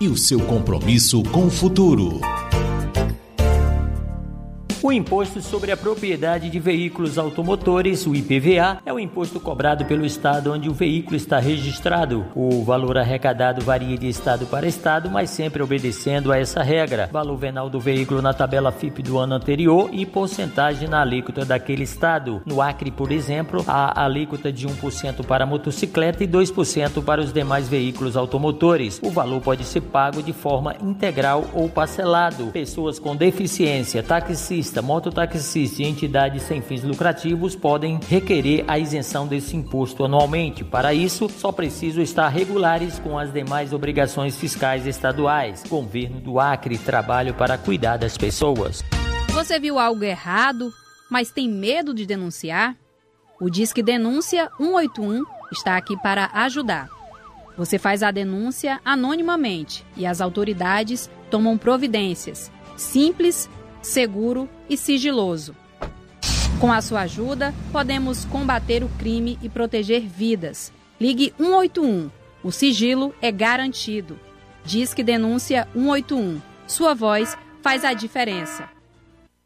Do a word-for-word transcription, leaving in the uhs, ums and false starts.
e o seu compromisso com o futuro. O Imposto sobre a Propriedade de Veículos Automotores, o I P V A, é o imposto cobrado pelo estado onde o veículo está registrado. O valor arrecadado varia de estado para estado, mas sempre obedecendo a essa regra. Valor venal do veículo na tabela F I P do ano anterior e porcentagem na alíquota daquele estado. No Acre, por exemplo, há alíquota de um por cento para motocicleta e dois por cento para os demais veículos automotores. O valor pode ser pago de forma integral ou parcelado. Pessoas com deficiência, taxistas, mototaxista e entidades sem fins lucrativos podem requerer a isenção desse imposto anualmente. Para isso, só precisam estar regulares com as demais obrigações fiscais estaduais. Governo do Acre, trabalho para cuidar das pessoas. Você viu algo errado, mas tem medo de denunciar? O Disque Denúncia um oito um está aqui para ajudar. Você faz a denúncia anonimamente e as autoridades tomam providências. Simples, seguro e sigiloso. Com a sua ajuda, podemos combater o crime e proteger vidas. Ligue um oito um. O sigilo é garantido. Disque Denúncia um oito um. Sua voz faz a diferença.